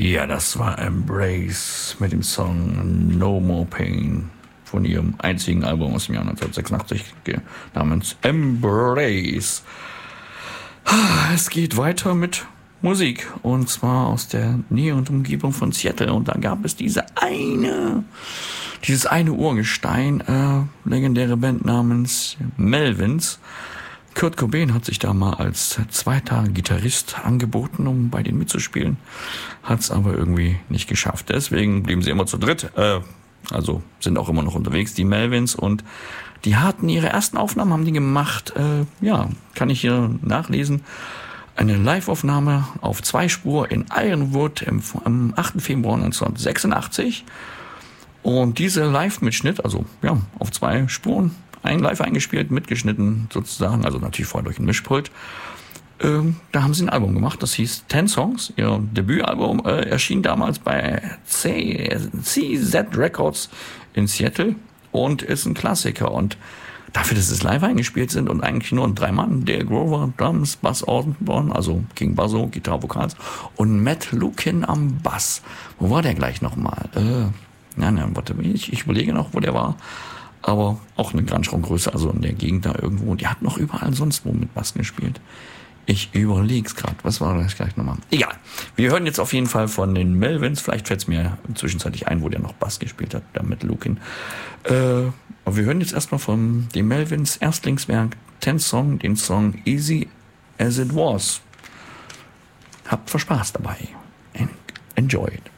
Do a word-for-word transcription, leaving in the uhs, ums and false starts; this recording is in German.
Ja, das war Embrace mit dem Song No More Pain von ihrem einzigen Album aus dem Jahr neunzehnhundertsechsundachtzig namens Embrace. Es geht weiter mit Musik und zwar aus der Nähe und Umgebung von Seattle und da gab es diese eine, dieses eine Urgestein, äh, legendäre Band namens Melvins. Kurt Cobain hat sich da mal als zweiter Gitarrist angeboten, um bei denen mitzuspielen, hat es aber irgendwie nicht geschafft. Deswegen blieben sie immer zu dritt, äh, also sind auch immer noch unterwegs, die Melvins, und die hatten ihre ersten Aufnahmen, haben die gemacht, äh, ja, kann ich hier nachlesen, eine Live-Aufnahme auf Zweispur in Ironwood im, am achten Februar neunzehnhundertsechsundachtzig und diese Live-Mitschnitt, also ja, auf zwei Spuren, ein live eingespielt, mitgeschnitten sozusagen, also natürlich vorher durch ein Mischpult. Ähm, da haben sie ein Album gemacht, das hieß Ten Songs. Ihr Debütalbum äh, erschien damals bei C Z Records in Seattle und ist ein Klassiker. Und dafür, dass es live eingespielt sind und eigentlich nur drei Mann, Dale Grover, Drums, Buzz Osborne, also King Buzzo, Gitarre, Vokals, und Matt Lukin am Bass. Wo war der gleich nochmal? Äh, nein, nein, warte, ich, ich überlege noch, wo der war. Aber auch eine Grunge-Größe, also in der Gegend da irgendwo. Die hat noch überall sonst wo mit Bass gespielt. Ich überleg's gerade. Was war das gleich nochmal? Egal. Wir hören jetzt auf jeden Fall von den Melvins. Vielleicht fällt's mir zwischenzeitlich ein, wo der noch Bass gespielt hat, da mit Lukin. Äh, aber wir hören jetzt erstmal von den Melvins Erstlingswerk Ten Song, den Song Easy as It Was. Habt viel Spaß dabei. Enjoy it.